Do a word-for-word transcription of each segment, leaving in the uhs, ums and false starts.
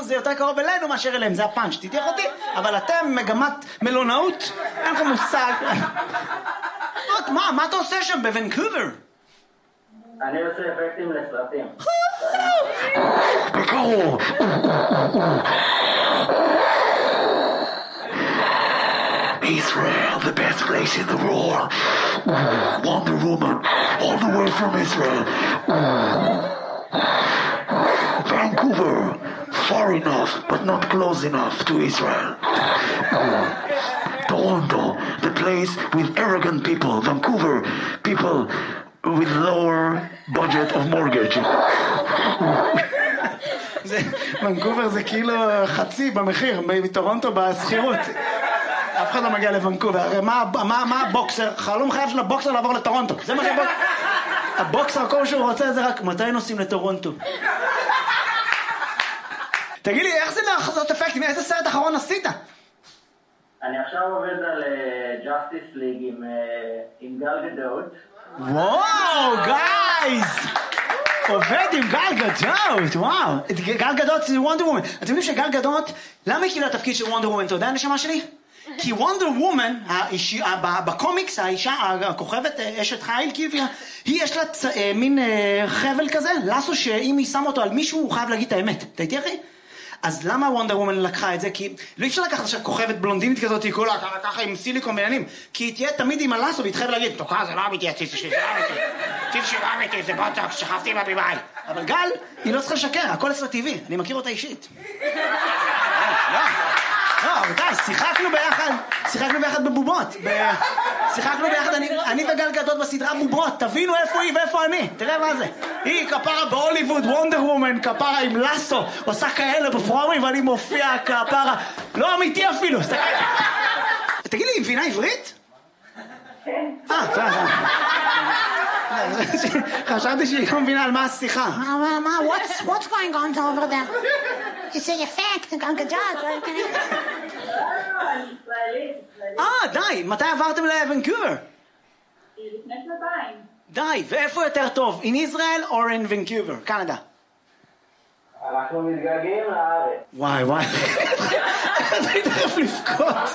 זה יותר קרוב אלינו מאשר אליהם, זה הפאנץ', תתייח אותי, אבל אתם מגמת מלונאות, אין לך מושג. מה, מה אתה עושה שם בוונקובר? אני עושה אפקטים לסרטים. בקרוב. Israel, the best place in the world. Wonder Woman, all the way from Israel. Vancouver, far enough, but not close enough to Israel. Toronto, the place with arrogant people. Vancouver, people with lower budget of mortgage. ונקובר זה כאילו חצי במחיר, מטורונטו בסחירות. אף אחד לא מגיע לוונקובר. הרי מה, מה, מה הבוקסר? חלום חייב של הבוקסר לעבור לטורונטו. זה מה שהבוקסר... הבוקסר, כל שהוא רוצה זה רק מתי נוסעים לטורונטו. תגיד לי, איך זה לעשות אפקטים? איזה סרט אחרון עשית? אני עכשיו עובד על ג'אסטיס ליג עם, עם גל גדות. וואו, גייז! עובד עם גל גדות, וואו. גל גדות זה וונדר וומן. אתם יודעים שגל גדות, למה היא קיבלה תפקיד של וונדר וומן? אתה יודע הנשמה שלי? כי וונדר וומן, בקומיקס, האישה, הכוכבת, אשת חיל, היא יש לה מין חבל כזה, לסו שאם היא שמה אותו על מישהו, הוא חייב להגיד את האמת. אתה איתי אחי? אז למה וונדר וומן לקחה את זה? כי לא אפשר לקחת עכשיו כוכבת בלונדינית כזאת, היא כולה ככה עם סיליקון בעניינים, כי היא תהיה תמיד עם הלסו, והיא תחייב להגיד, תוקה, זה לא אמיתי, הציץ שלי, זה לא אמיתי, הציץ שלי לא אמיתי, זה בוטוקס, שכבתי עם הבימאי. אבל גל, היא לא צריכה לשקר, הכל אצלה טבעי, אני מכיר אותה אישית. לא, לא, רבותיי, שיחקנו ביחד, שיחקנו ביחד בבובות, שיחקנו ביחד, אני וגל גדות בסדרה בובות, תבינו איפה היא ואיפה אני, תראה מה זה. היא כפרה בהוליווד, וונדר וומן, כפרה עם לסו, עושה כאלה בפרומי ואני מופיע כפרה, לא אמיתי אפילו. תגיד לי, היא מבינה עברית? כן. אה, טוב, חשבתי שהיא לא מבינה על מה השיחה. מה, what's going on over there? It's an effect, גל גדות. אה, די, מתי עברתם לוונקובר? לפני שנתיים. די, ואיפה יותר טוב? In Israel or in Vancouver, קנדה? אנחנו מתגעגעים לארץ. וואי וואי, אני תכף לבכות.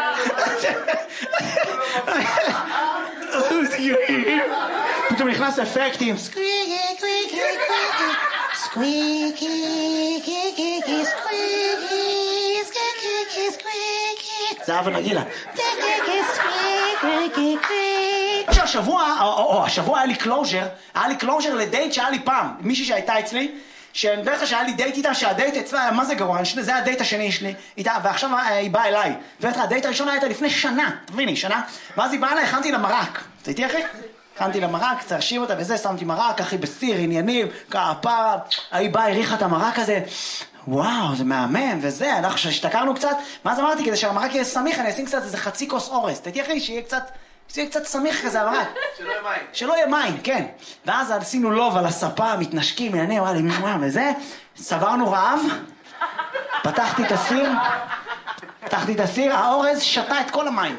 פתאום נכנס אפקטים. Squeaky, squeaky, squeaky, squeaky, squeaky, squeaky, squeaky. זה אבא נגילה. Squeaky, squeaky. שהשבוע, או השבוע היה לי קלוז'ר, היה לי קלוז'ר לדייט שהיה לי פעם, מישהי שהייתה אצלי, שאני דרך שהיה לי דייט איתה, שהדייט אצלה היה מה זה גרוע, זה היה הדייט השני שלי איתה, ועכשיו היא באה אליי. ובטח, הדייט הראשון היה איתה לפני שנה, תביני, שנה, ואז היא באה אליי, הכנתי לה מרק. אתה איתי אחי? הכנתי לה מרק, צרשים אותה וזה, שמתי מרק, אחי בסיר, עניינים, כפרה, היא באה, הריחה את המרק הזה, וואו, זה מהמם, וזה, אנחנו שהשתכרנו קצת, ואז אמרתי, כדי שהמרק יהיה סמיך, אני אשים קצת איזה חצי כוס אורז, אתה איתי אחי, שיהיה קצת... זה קצת סמיך כזה, המרק. שלא יהיה מים. שלא יהיה מים, כן. ואז עשינו לוב על הספה, מתנשקים, יעני, וואלה, וזה. סברנו רעב, פתחתי את הסיר, פתחתי את הסיר, האורז שתה את כל המים.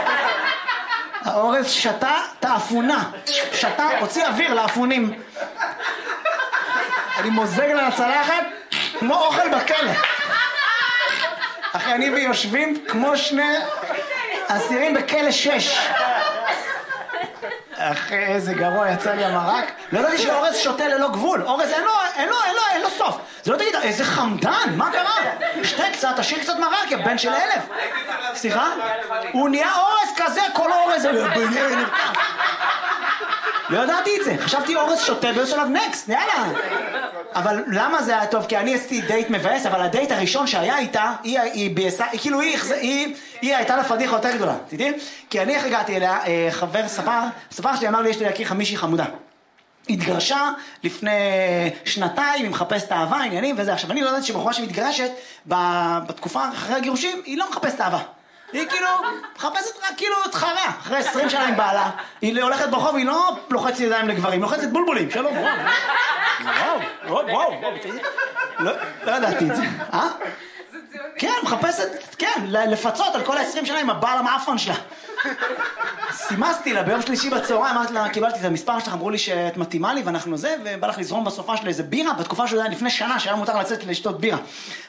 האורז שתה את האפונה. שתה, הוציא אוויר לאפונים. אני מוזג לה לצלחת, כמו אוכל בכלא. אחי, אני ויושבים כמו שני... אסירים בכלא שש. אחי, איזה גרוע יצא לי המרק. לא ידעתי שאורז שותה ללא גבול. אורז אין לו, אין לו, אין לו, אין לו סוף. זה לא תגיד, איזה חמדן, מה קרה? שתה קצת, תשאיר קצת מרק, יא בן של אלף. סליחה? הוא נהיה אורז כזה, כל אורז. לא ידעתי את זה. חשבתי אורז שותה ויש עליו נקסט, יאללה. אבל למה זה היה טוב? כי אני עשיתי דייט מבאס, אבל הדייט הראשון שהיה איתה, היא, היא בייסה, כאילו היא, היא, היא הייתה לה פדיחה יותר גדולה, תדעי? כי אני איך הגעתי אליה, חבר ספר, ספר שלי אמר לי, יש לי להכיר חמישי חמודה. התגרשה לפני שנתיים, היא מחפשת אהבה, עניינים וזה. עכשיו, אני לא יודעת שבחורה שמתגרשת, בתקופה אחרי הגירושים, היא לא מחפשת אהבה. היא כאילו מחפשת רק כאילו את חרה, אחרי עשרים שנה עם בעלה. היא הולכת ברחוב, היא לא לוחצת ידיים לגברים, היא לוחצת בולבולים. שלום, וואו, וואו, וואו, וואו, לא ידעתי את זה. אה? כן, מחפשת, כן, לפצות על כל ה-עשרים שנה עם הבעל המאפון שלה. סימסתי לה ביום שלישי בצהריים, אמרתי לה, קיבלתי את המספר שלך, אמרו לי שאת מתאימה לי ואנחנו זה, ובא לך לזרום בסופה של איזה בירה, בתקופה שהוא היה לפני שנה, שהיה מותר לצאת לשתות בירה.